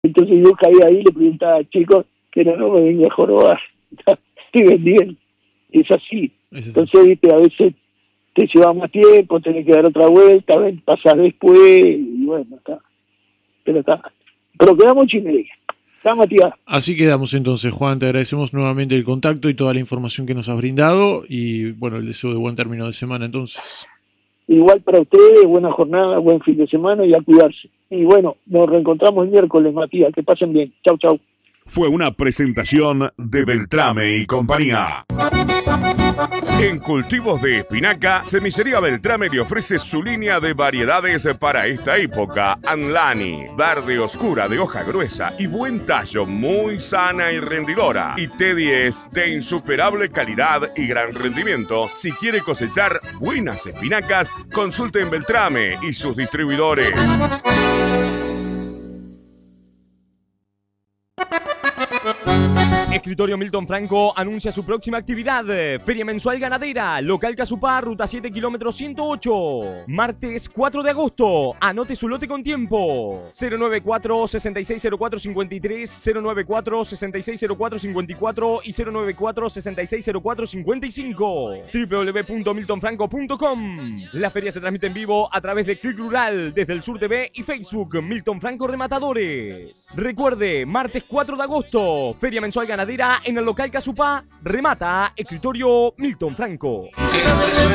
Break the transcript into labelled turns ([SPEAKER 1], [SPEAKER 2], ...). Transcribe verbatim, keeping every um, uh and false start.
[SPEAKER 1] Entonces yo caí ahí y le preguntaba, chicos, que no, no me venga a jorobar, estoy vendiendo. Es así. Es así. Entonces, viste, a veces te lleva más tiempo, tenés que dar otra vuelta, ven, pasás después, y bueno, está. Pero está. Pero quedamos ocho y media. ¿Está, Matías?
[SPEAKER 2] Así quedamos entonces, Juan. Te agradecemos nuevamente el contacto y toda la información que nos has brindado. Y bueno, el deseo de buen término de semana entonces.
[SPEAKER 1] Igual para ustedes, buena jornada, buen fin de semana y a cuidarse. Y bueno, nos reencontramos el miércoles, Matías. Que pasen bien. Chau, chau.
[SPEAKER 3] Fue una presentación de Beltrame y compañía. En cultivos de espinaca, Semillería Beltrame le ofrece su línea de variedades para esta época. Anlani, verde oscura de hoja gruesa y buen tallo, muy sana y rendidora. Y T diez, de insuperable calidad y gran rendimiento. Si quiere cosechar buenas espinacas, consulte en Beltrame y sus distribuidores.
[SPEAKER 4] Escritorio Milton Franco anuncia su próxima actividad. Feria Mensual Ganadera, local Casupá, ruta siete, kilómetro ciento ocho. Martes cuatro de agosto. Anote su lote con tiempo. cero nueve cuatro, sesenta y seis cero cuatro, cincuenta y tres, cero nueve cuatro, sesenta y seis cero cuatro, cincuenta y cuatro y cero nueve cuatro, sesenta y seis cero cuatro, cincuenta y cinco. doble u doble u doble u punto milton franco punto com. La feria se transmite en vivo a través de Click Rural, desde el Sur T V y Facebook Milton Franco Rematadores. Recuerde, martes cuatro de agosto, Feria Mensual Ganadera en el local Casupá, remata Escritorio Milton Franco.